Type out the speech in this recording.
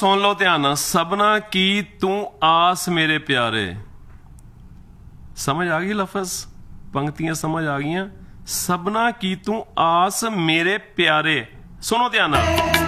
सुन लो ध्यान नाल। सबना की तू आस मेरे प्यारे। समझ आ गई लफज, पंक्तियां समझ आ गई। सबना की तू आस मेरे प्यारे। सुनो ध्यान नाल।